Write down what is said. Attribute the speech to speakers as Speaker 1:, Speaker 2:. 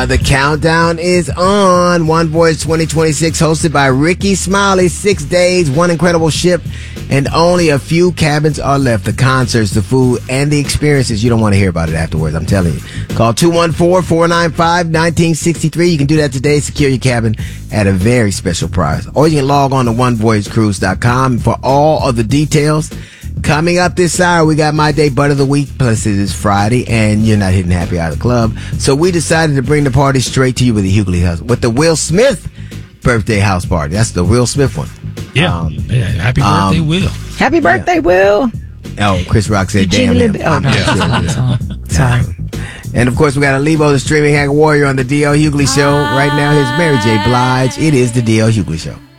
Speaker 1: The countdown is on. One Voyage 2026, hosted by Ricky Smiley. 6 days, one incredible ship, and only a few cabins are left. The concerts, the food, and the experiences. You don't want to hear about it afterwards, I'm telling you. Call 214-495-1963. You can do that today. Secure your cabin at a very special price. Or you can log on to onevoyagecruise.com for all of the details. Coming up this hour, we got My Day Butt of the Week. Plus, it is Friday, and you're not hitting happy hour club. So we decided to bring the party straight to you with the Hughley House, with the Will Smith birthday house party. That's the Will Smith one.
Speaker 2: Yeah. Happy birthday, Will.
Speaker 3: Happy birthday, Will.
Speaker 1: Oh, Chris Rock said, damn him. Sorry. And, of course, we got Alibo, the streaming hack warrior, on the D.L. Hughley Show. Right now, here's Mary J. Blige. It is the D.L. Hughley Show.